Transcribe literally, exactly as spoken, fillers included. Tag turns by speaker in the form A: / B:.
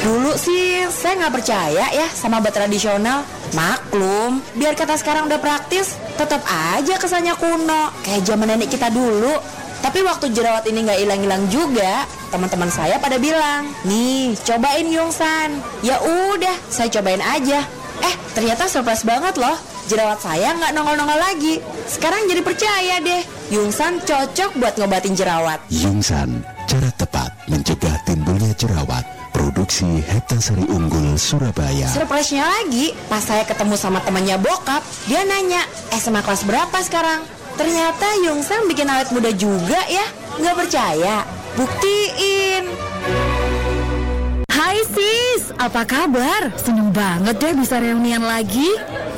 A: Dulu sih saya nggak percaya ya sama obat tradisional. Maklum, biar kata sekarang udah praktis, tetap aja kesannya kuno, kayak zaman nenek kita dulu. Tapi waktu jerawat ini nggak hilang-hilang juga, teman-teman saya pada bilang, nih cobain Yongsan. Ya udah, saya cobain aja. Eh, ternyata surprise banget loh. Jerawat saya nggak nongol-nongol lagi. Sekarang jadi percaya deh, Yongsan cocok buat ngobatin jerawat.
B: Yongsan, cara tepat mencegah timbulnya jerawat. Produksi Heptasari Unggul, Surabaya.
A: Surprise-nya lagi, pas saya ketemu sama temannya bokap, dia nanya, S M A kelas berapa sekarang? Ternyata Yongsan bikin awet muda juga ya. Nggak percaya? Buktiin.
C: Hai sis, apa kabar? Seneng banget deh bisa reunian lagi.